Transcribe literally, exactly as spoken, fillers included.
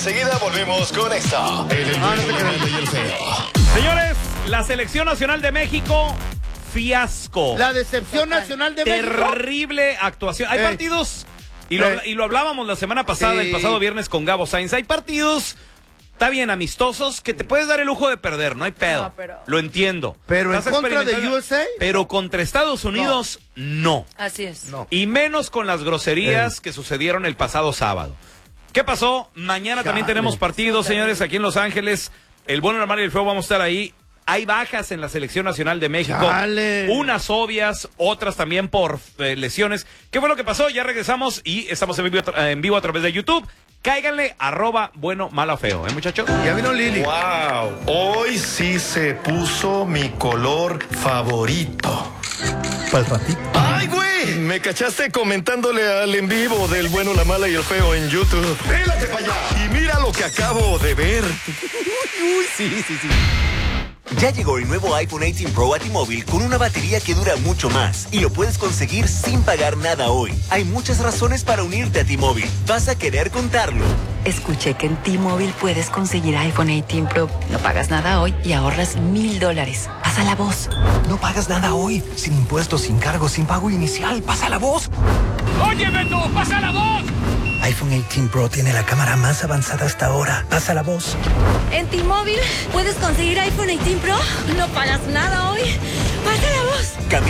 enseguida volvemos con esto. El, el, el, el, el feo. Señores, la Selección Nacional de México, fiasco. La decepción nacional de México. Terrible actuación. Hay Ey. partidos, y lo, Ey. y lo hablábamos la semana pasada, Sí. el pasado viernes con Gabo Sainz. Hay partidos, está bien, amistosos, que te puedes dar el lujo de perder, no hay pedo. No, pero- Lo entiendo. Pero en Estás contra de experimentando- U S A. Pero contra Estados Unidos, no. Así es. No. Y menos con las groserías que sucedieron el pasado sábado. ¿Qué pasó? Mañana también Chale. tenemos partidos, señores, aquí en Los Ángeles. El bueno, el malo y el feo vamos a estar ahí. Hay bajas en la Selección Nacional de México. Chale. Unas obvias, otras también por eh, lesiones. ¿Qué fue lo que pasó? Ya regresamos y estamos en vivo, en vivo a través de YouTube. Cáiganle, arroba bueno, malo, feo, ¿eh, muchachos? Ya vino Lili. Wow, hoy sí se puso mi color favorito. Para el ratito. ¡Ay, güey! Me cachaste comentándole al en vivo del bueno, la mala y el feo en YouTube. ¡Pélate para allá! Y mira lo que acabo de ver. Uy, sí, sí, sí. Ya llegó el nuevo iPhone dieciocho Pro a T-Mobile con una batería que dura mucho más y lo puedes conseguir sin pagar nada hoy. Hay muchas razones para unirte a T-Mobile. Vas a querer contarlo. Escuché que en T-Mobile puedes conseguir iPhone dieciocho Pro. No pagas nada hoy y ahorras mil dólares. Pasa la voz. No pagas nada hoy. Sin impuestos, sin cargos, sin pago inicial. Pasa la voz. ¡Oye, Beto! ¡Pasa la voz! iPhone dieciocho Pro tiene la cámara más avanzada hasta ahora. Pasa la voz. En T-Mobile puedes conseguir iPhone dieciocho Pro. No pagas nada hoy. Pasa la voz.